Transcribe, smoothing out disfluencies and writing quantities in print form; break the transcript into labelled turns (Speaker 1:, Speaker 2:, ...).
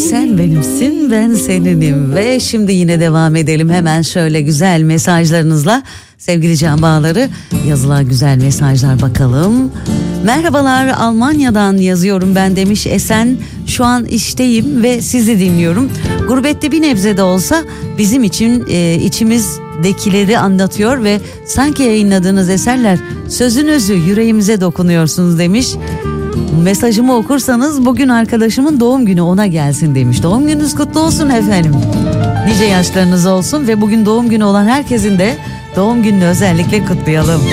Speaker 1: Sen benimsin, ben seninim. Ve şimdi yine devam edelim hemen şöyle güzel mesajlarınızla. Sevgili Can Bağları, yazılan güzel mesajlar bakalım. Merhabalar, Almanya'dan yazıyorum ben demiş Esen. Şu an işteyim ve sizi dinliyorum. Gurbette bir nebze de olsa bizim için içimizdekileri anlatıyor ve sanki yayınladığınız eserler sözün özü, yüreğimize dokunuyorsunuz demiş. Mesajımı okursanız bugün arkadaşımın doğum günü, ona gelsin demiş. Doğum gününüz kutlu olsun efendim. Nice yaşlarınız olsun ve bugün doğum günü olan herkesin de doğum gününü özellikle kutlayalım.